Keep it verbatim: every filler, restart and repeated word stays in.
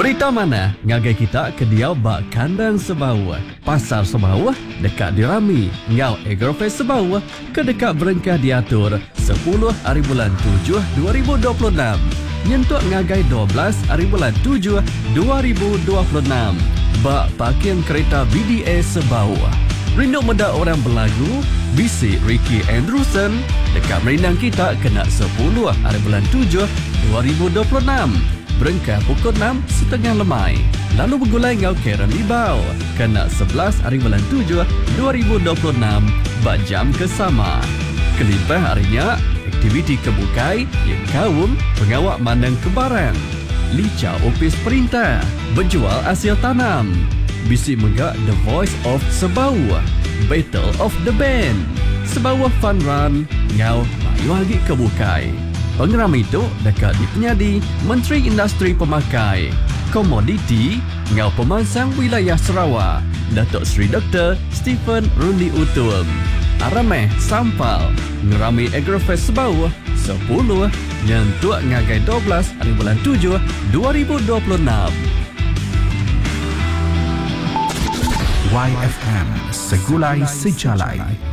Berita mana? Ngagai kita ke dia bak kandang Sebau. Pasar Sebau dekat dirami. Ngau Agrofest Sebau ke dekat berengkah diatur sepuluh hari bulan tujuh dua ribu dua puluh enam. Nyentuk ngagai dua belas hari bulan tujuh dua ribu dua puluh enam. Bak parking kereta B D A Sebau. Rindu muda orang berlagu, bisik Ricky Andrewson dekat merindang kita kena sepuluh hari bulan tujuh dua ribu dua puluh enam. Berengkah pukul enam setengah lemai. Lalu bergulai ngau Karen Libau kena sebelas hari bulan tujuh dua ribu dua puluh enam bak jam kesama. Kelimpah harinya aktiviti kebukai yang kaum pengawak mandang kebaran. Lica opis perintah, berjual hasil tanam. Bisik megak The Voice of Sebau, Battle of the Band, Sebau Fun Run, ngau mayu lagi kebukai. Pengeram itu dekat di penyadi Menteri Industri Pemakai, Komoditi, ngau pemansang wilayah Sarawak, Datuk Seri Doktor Stephen Rundi Utum. Arameh Sampal, ngerami Agrofest Sebau, sepuluh, nyentuk ngagai dua belas hari bulan tujuh dua ribu dua puluh enam. Y F M Segulai Sejalai.